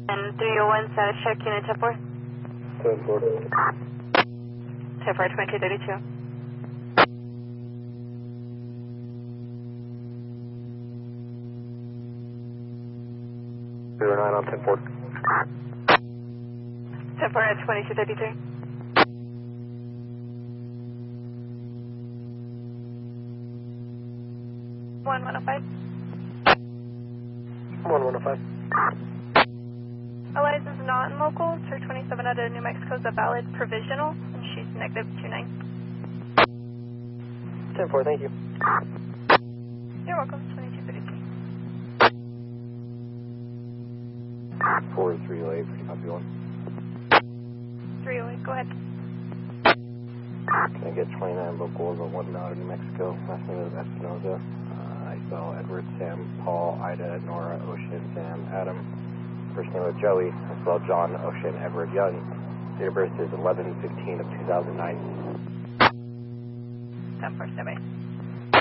And 301 status check, unit 10-4. 10-4. 10-4, 2232. 09 on 10-4. 10-4 at 2233. 1105. 1105. Eliza is not in local. Sir 27 out of New Mexico is a valid provisional, and she's negative 29. 10-4, thank you. You're welcome, 2233. 4308, pretty copy 1. 308, go ahead. Can I get 29 locals on 1 out of New Mexico? Last name is Espinoza. I spell Edward, Sam, Paul, Ida, Nora, Ocean, Sam, Adam. First name is Joey. I spell John, Ocean, Edward, Young. Date of birth is 11/15 of 2009. 10-4, stay by.